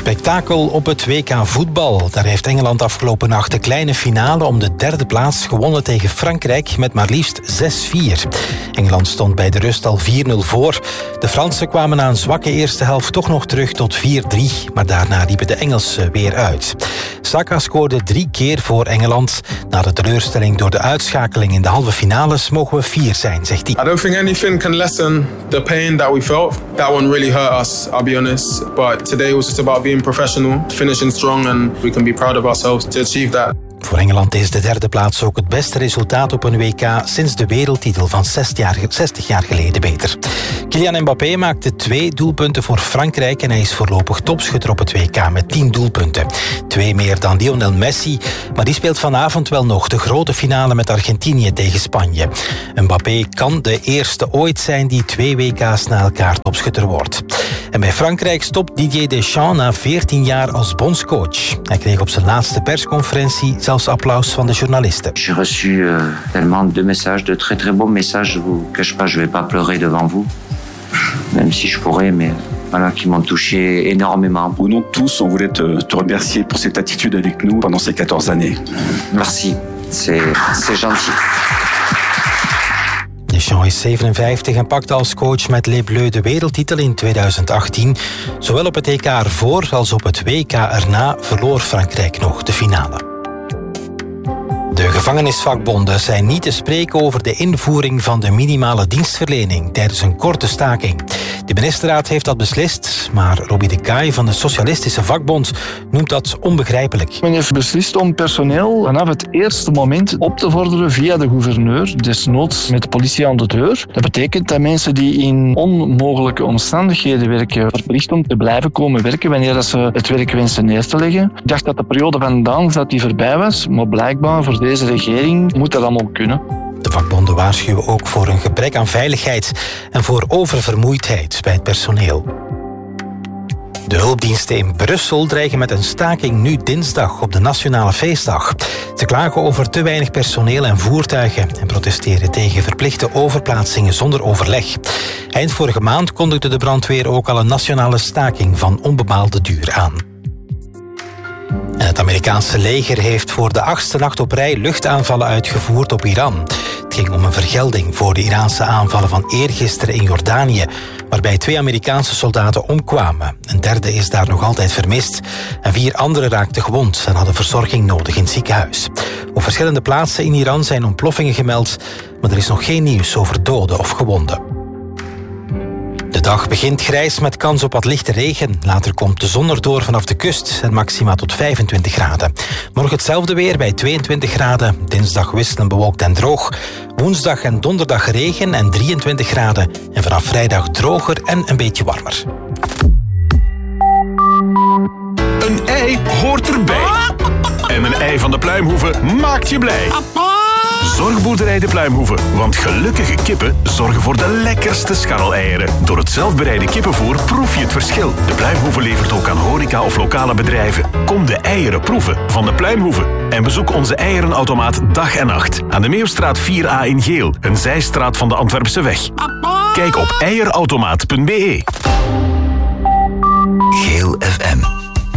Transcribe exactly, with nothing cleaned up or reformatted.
Spektakel op het W K voetbal. Daar heeft Engeland afgelopen nacht de kleine finale om de derde plaats gewonnen tegen Frankrijk met maar liefst zes vier. Engeland stond bij de rust al vier nul voor. De Fransen kwamen na een zwakke eerste helft toch nog terug tot vier drie, maar daarna liepen de Engelsen weer uit. Saka scoorde drie keer voor Engeland. Na de teleurstelling door de uitschakeling in de halve finales mogen we fier zijn, zegt hij. I don't think anything can lessen the pain that we felt. That one really hurt us, I'll be honest. But today was just about being professional, finishing strong, and we can be proud of ourselves to achieve that. Voor Engeland is de derde plaats ook het beste resultaat op een W K sinds de wereldtitel van zestig jaar geleden beter. Kylian Mbappé maakte twee doelpunten voor Frankrijk en hij is voorlopig topschutter op het W K met tien doelpunten. Twee meer dan Lionel Messi, maar die speelt vanavond wel nog de grote finale met Argentinië tegen Spanje. Mbappé kan de eerste ooit zijn die twee W K's na elkaar topschutter wordt. En bij Frankrijk stopt Didier Deschamps na veertien jaar als bondscoach. Hij kreeg op zijn laatste persconferentie zelfs applaus van de journalisten. J'ai reçu euh, tellement de messages, de très très beaux messages. Je vous cache pas, je vais pas pleurer devant vous, même si je pourrais, mais voilà, qui m'ont touché énormément. Au nom de tous, on voulait te, te remercier pour cette attitude avec nous pendant ces quatorze années. Merci, c'est, c'est gentil. Deschamps is zevenenvijftig en pakte als coach met Les Bleus de wereldtitel in tweeduizend achttien. Zowel op het E K ervoor als op het W K erna verloor Frankrijk nog de finale. De gevangenisvakbonden zijn niet te spreken over de invoering van de minimale dienstverlening tijdens een korte staking. De ministerraad heeft dat beslist, maar Robbie de Kaai van de Socialistische Vakbond noemt dat onbegrijpelijk. Men heeft beslist om personeel vanaf het eerste moment op te vorderen via de gouverneur, desnoods met de politie aan de deur. Dat betekent dat mensen die in onmogelijke omstandigheden werken, verplicht om te blijven komen werken wanneer ze het werk wensen neer te leggen. Ik dacht dat de periode van Daan dat die voorbij was, maar blijkbaar voor deze regering moet dat allemaal kunnen. De vakbonden waarschuwen ook voor een gebrek aan veiligheid en voor oververmoeidheid bij het personeel. De hulpdiensten in Brussel dreigen met een staking nu dinsdag op de Nationale Feestdag. Ze klagen over te weinig personeel en voertuigen en protesteren tegen verplichte overplaatsingen zonder overleg. Eind vorige maand kondigde de brandweer ook al een nationale staking van onbepaalde duur aan. En het Amerikaanse leger heeft voor de achtste nacht op rij luchtaanvallen uitgevoerd op Iran. Het ging om een vergelding voor de Iraanse aanvallen van eergisteren in Jordanië, waarbij twee Amerikaanse soldaten omkwamen. Een derde is daar nog altijd vermist en vier anderen raakten gewond en hadden verzorging nodig in het ziekenhuis. Op verschillende plaatsen in Iran zijn ontploffingen gemeld, maar er is nog geen nieuws over doden of gewonden. De dag begint grijs met kans op wat lichte regen. Later komt de zon erdoor vanaf de kust en maxima tot vijfentwintig graden. Morgen hetzelfde weer bij tweeëntwintig graden. Dinsdag wisselend bewolkt en droog. Woensdag en donderdag regen en drieëntwintig graden. En vanaf vrijdag droger en een beetje warmer. Een ei hoort erbij. En een ei van de Pluimhoeve maakt je blij. Zorgboerderij de Pluimhoeve, want gelukkige kippen zorgen voor de lekkerste scharreleieren. Door het zelfbereide kippenvoer proef je het verschil. De Pluimhoeve levert ook aan horeca of lokale bedrijven. Kom de eieren proeven van de Pluimhoeve. En bezoek onze eierenautomaat dag en nacht. Aan de Meeuwstraat vier A in Geel, een zijstraat van de Antwerpse weg. Kijk op eierautomaat punt be.